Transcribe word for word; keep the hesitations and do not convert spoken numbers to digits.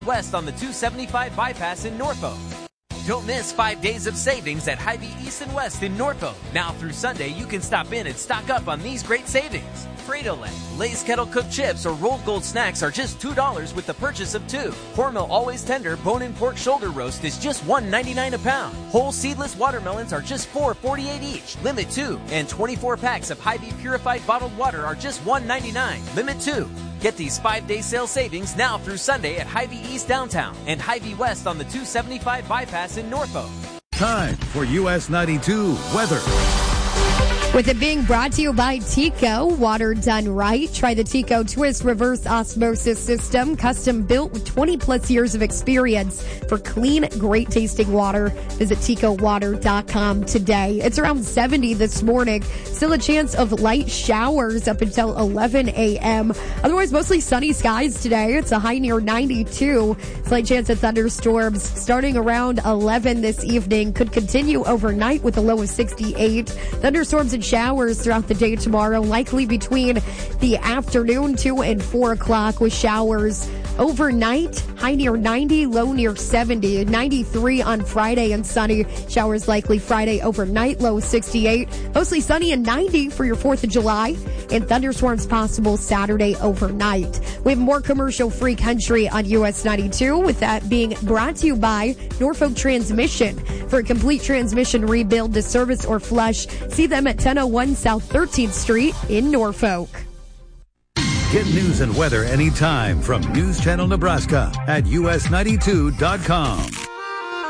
West on the two seventy-five bypass in Norfolk. Don't miss five days of savings at Hy-Vee East and West in Norfolk. Now through Sunday, you can stop in and stock up on these great savings. Frito-Lay, Lay's Kettle Cooked Chips, or Rolled Gold Snacks are just two dollars with the purchase of two. Hormel Always Tender Bone-In Pork Shoulder Roast is just one ninety-nine a pound. Whole seedless watermelons are just four forty-eight each. Limit two. And twenty-four packs of Hy-Vee Purified Bottled Water are just one ninety-nine. Limit two. Get these five-day sale savings now through Sunday at Hy-Vee East Downtown and Hy-Vee West on the two seventy-five bypass in Norfolk. Time for U S ninety-two weather. With it being brought to you by Tico, water done right. Try the Tico Twist Reverse Osmosis System, custom built with twenty plus years of experience for clean, great tasting water. Visit tico water dot com today. It's around seventy this morning. Still a chance of light showers up until eleven a.m. Otherwise, mostly sunny skies today. It's a high near ninety-two. Slight chance of thunderstorms starting around eleven this evening. Could continue overnight with a low of sixty-eight. Thunderstorms and showers throughout the day tomorrow, likely between the afternoon, two and four o'clock, with showers overnight, high near ninety, low near seventy, ninety-three on Friday, and sunny showers likely Friday overnight, low sixty-eight, mostly sunny and ninety for your fourth of July, and thunderstorms possible Saturday overnight. We have more commercial-free country on U S ninety-two, with that being brought to you by Norfolk Transmission. For a complete transmission rebuild to service or flush, see them at ten oh one South thirteenth Street in Norfolk. Get news and weather anytime from News Channel Nebraska at U S ninety-two dot com.